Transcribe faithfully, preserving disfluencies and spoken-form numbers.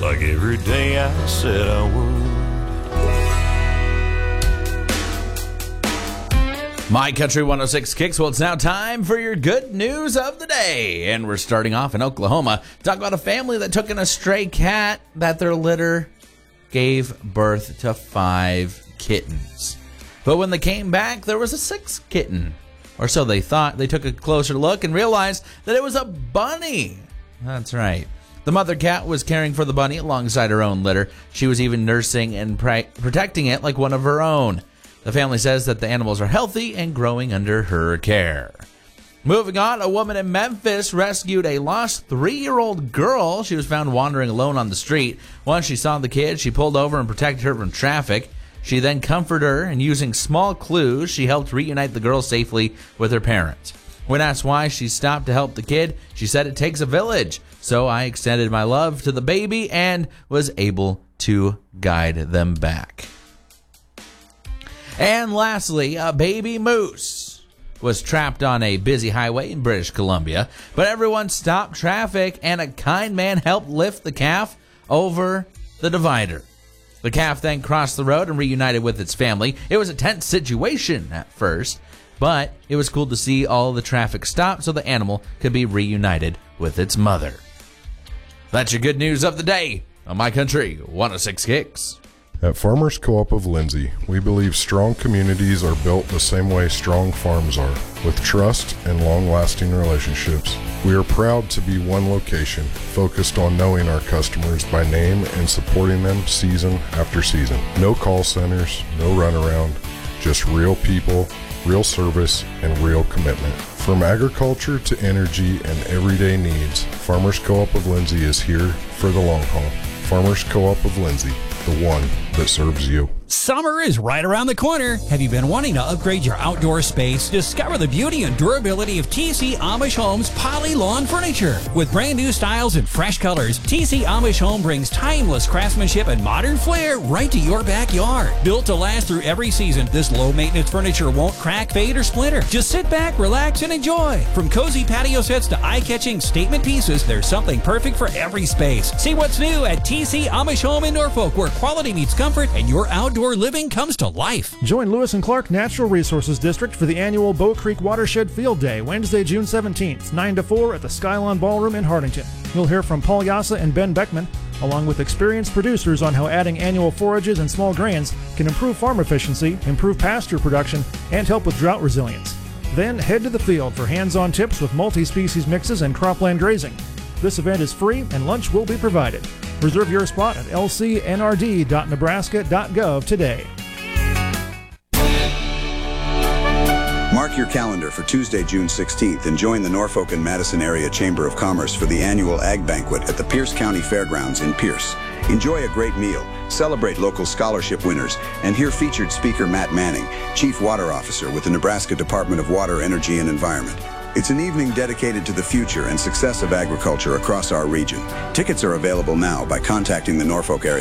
like every day I said I would. My Country one oh six Kicks. Well, it's now time for your good news of the day. And we're starting off in Oklahoma. Talk about a family that took in a stray cat that their litter gave birth to five kittens. But when they came back, there was a sixth kitten. Or so they thought. They took a closer look and realized that it was a bunny. That's right. The mother cat was caring for the bunny alongside her own litter. She was even nursing and pri- protecting it like one of her own. The family says that the animals are healthy and growing under her care. Moving on, a woman in Memphis rescued a lost three-year-old girl. She was found wandering alone on the street. Once she saw the kid, she pulled over and protected her from traffic. She then comforted her, and using small clues, she helped reunite the girl safely with her parents. When asked why she stopped to help the kid, she said it takes a village. So I extended my love to the baby and was able to guide them back. And lastly, a baby moose was trapped on a busy highway in British Columbia, but everyone stopped traffic and a kind man helped lift the calf over the divider. The calf then crossed the road and reunited with its family. It was a tense situation at first, but it was cool to see all the traffic stop so the animal could be reunited with its mother. That's your good news of the day on My Country one oh six Kicks. At Farmers Co-op of Lindsay, we believe strong communities are built the same way strong farms are, with trust and long-lasting relationships. We are proud to be one location, focused on knowing our customers by name and supporting them season after season. No call centers, no runaround, just real people, real service, and real commitment. From agriculture to energy and everyday needs, Farmers Co-op of Lindsay is here for the long haul. Farmers Co-op of Lindsay, the one that serves you. Summer is right around the corner. Have you been wanting to upgrade your outdoor space? Discover the beauty and durability of T C Amish Home's Poly Lawn Furniture. With brand new styles and fresh colors, T C Amish Home brings timeless craftsmanship and modern flair right to your backyard. Built to last through every season, this low-maintenance furniture won't crack, fade, or splinter. Just sit back, relax, and enjoy. From cozy patio sets to eye-catching statement pieces, there's something perfect for every space. See what's new at T C Amish Home in Norfolk, where quality meets comfort and your outdoor living comes to life. Join Lewis and Clark Natural Resources District for the annual Bow Creek Watershed Field Day, Wednesday, June seventeenth, nine to four at the Skylon Ballroom in Hartington. You'll hear from Paul Yassa and Ben Beckman, along with experienced producers on how adding annual forages and small grains can improve farm efficiency, improve pasture production, and help with drought resilience. Then head to the field for hands-on tips with multi-species mixes and cropland grazing. This event is free and lunch will be provided. Reserve your spot at l c n r d dot nebraska dot gov today. Mark your calendar for Tuesday, June sixteenth and join the Norfolk and Madison Area Chamber of Commerce for the annual Ag Banquet at the Pierce County Fairgrounds in Pierce. Enjoy a great meal, celebrate local scholarship winners, and hear featured speaker Matt Manning, Chief Water Officer with the Nebraska Department of Water, Energy, and Environment. It's an evening dedicated to the future and success of agriculture across our region. Tickets are available now by contacting the Norfolk area